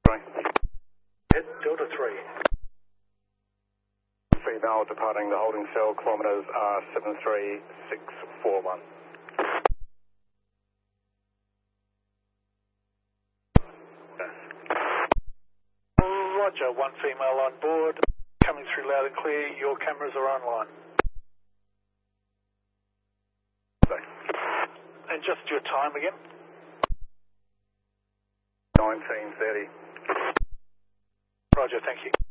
Head Delta 3. Female departing the holding cell, kilometres are 73641. Roger, one female on board. Coming through loud and clear, your cameras are online. And just your time again? 19:30. Roger, thank you.